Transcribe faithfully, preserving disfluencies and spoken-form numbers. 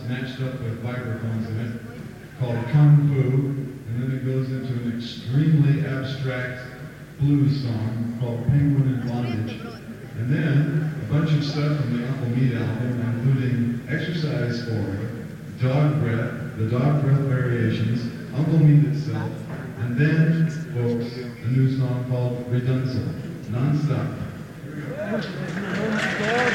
matched up with vibraphones in it, called Kung Fu, and then it goes into an extremely abstract blues song called Penguin in Bondage. And then a bunch of stuff from the Uncle Meat album, including Exercise four, Dog Breath, the Dog Breath Variations, Uncle Meat itself, and then, folks, a new song called Redunzo, non-stop.